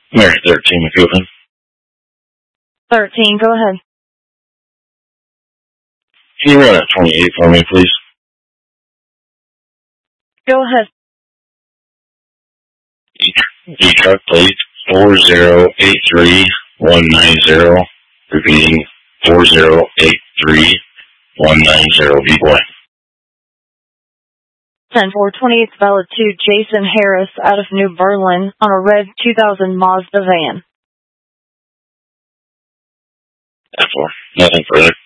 Mary 13, McEwen. 13, go ahead. Can you run a 28 for me, please? Go ahead. E-truck plate 4083190. Repeating 4083190. B-boy. 10-4, 28, valid to Jason Harris out of New Berlin on a red 2000 Mazda van. 10-4. Nothing further.